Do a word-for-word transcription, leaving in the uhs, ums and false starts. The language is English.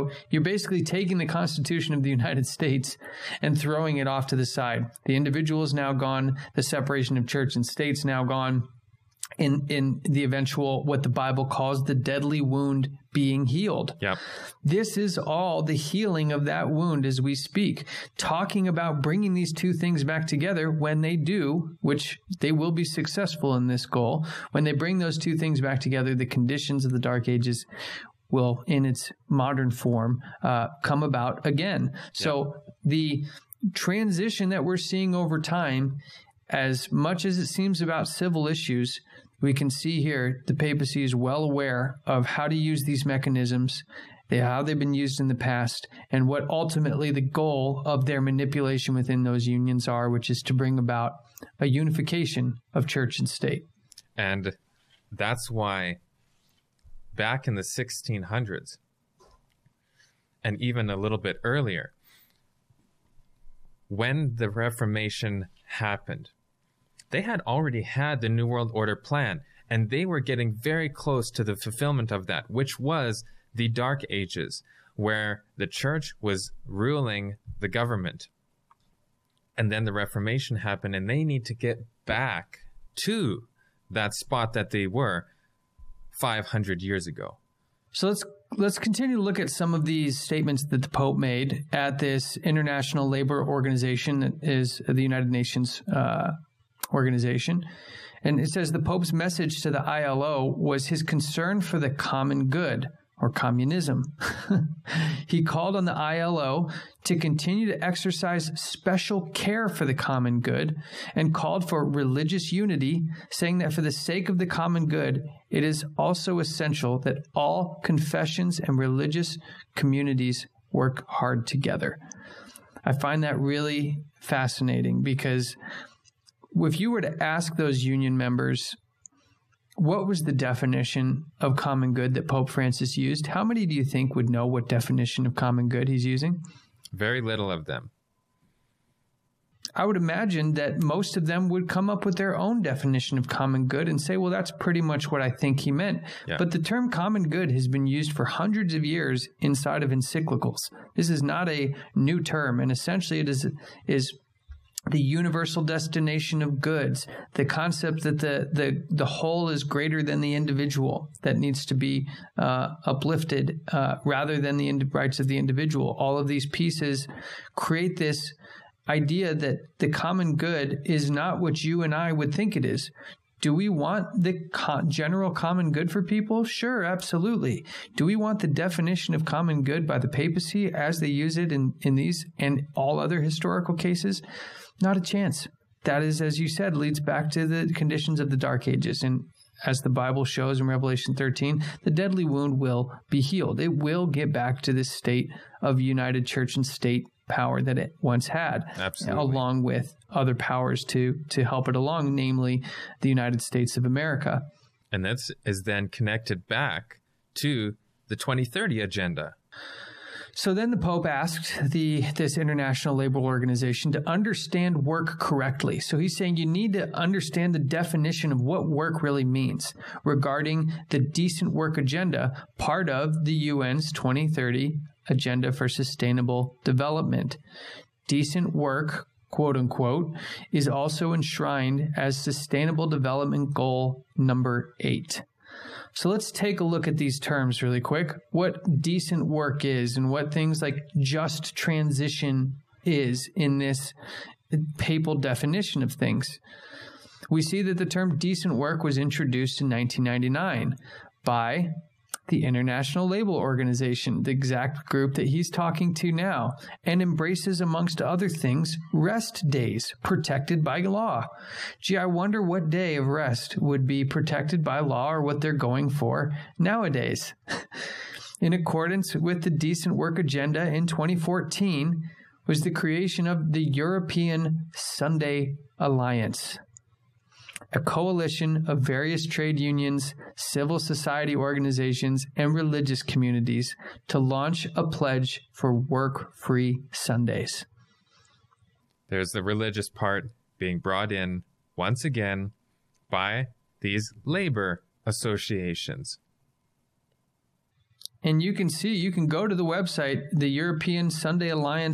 So you're basically taking the Constitution of the United States and throwing it off to the side. The individual is now gone. The separation of church and state's now gone. In in the eventual, what the Bible calls the deadly wound being healed. Yep. This is all the healing of that wound as we speak, talking about bringing these two things back together when they do, which they will be successful in this goal. When they bring those two things back together, the conditions of the Dark Ages will, in its modern form, uh, come about again. So yep. the transition that we're seeing over time, as much as it seems about civil issues, we can see here the papacy is well aware of how to use these mechanisms, how they've been used in the past, and what ultimately the goal of their manipulation within those unions are, which is to bring about a unification of church and state. And that's why back in the sixteen hundreds, and even a little bit earlier, when the Reformation happened, they had already had the New World Order plan, and they were getting very close to the fulfillment of that, which was the Dark Ages, where the church was ruling the government. And then the Reformation happened, and they need to get back to that spot that they were five hundred years ago. So let's let's continue to look at some of these statements that the Pope made at this International Labor Organization, that is the United Nations uh, organization. And it says the Pope's message to the I L O was his concern for the common good, or communism. He called on the I L O to continue to exercise special care for the common good and called for religious unity, saying that for the sake of the common good, it is also essential that all confessions and religious communities work hard together. I find that really fascinating, because if you were to ask those union members, what was the definition of common good that Pope Francis used, how many do you think would know what definition of common good he's using? Very little of them. I would imagine that most of them would come up with their own definition of common good and say, well, that's pretty much what I think he meant. Yeah. But the term common good has been used for hundreds of years inside of encyclicals. This is not a new term, and essentially it is is the universal destination of goods, the concept that the, the, the whole is greater than the individual, that needs to be uh, uplifted uh, rather than the ind- rights of the individual. All of these pieces create this idea that the common good is not what you and I would think it is. Do we want the co- general common good for people? Sure, absolutely. Do we want the definition of common good by the papacy as they use it in, in these and all other historical cases? Not a chance. That is, as you said, leads back to the conditions of the Dark Ages. And as the Bible shows in Revelation thirteen, the deadly wound will be healed. It will get back to this state of united church and state power that it once had. Absolutely. Along with other powers to, to help it along, namely the United States of America. And this is then connected back to the twenty thirty agenda. So then the Pope asked the this International Labor Organization to understand work correctly. So he's saying you need to understand the definition of what work really means regarding the decent work agenda, part of the U N's twenty thirty Agenda for Sustainable Development. Decent work, quote unquote, is also enshrined as Sustainable Development Goal number eight. So let's take a look at these terms really quick. What decent work is and what things like just transition is in this papal definition of things. We see that the term decent work was introduced in nineteen ninety-nine by the International Labor Organization, the exact group that he's talking to now, and embraces, amongst other things, rest days protected by law. Gee, I wonder what day of rest would be protected by law or what they're going for nowadays. In accordance with the Decent Work Agenda in twenty fourteen was the creation of the European Sunday Alliance, a coalition of various trade unions, civil society organizations, and religious communities to launch a pledge for work-free Sundays. There's the religious part being brought in once again by these labor associations. And you can see, you can go to the website, the European Sunday Alliance